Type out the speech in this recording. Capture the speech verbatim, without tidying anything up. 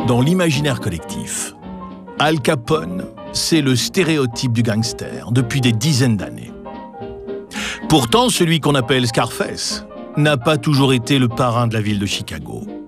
Dans l'imaginaire collectif, Al Capone, c'est le stéréotype du gangster depuis des dizaines d'années. Pourtant, celui qu'on appelle Scarface n'a pas toujours été le parrain de la ville de Chicago.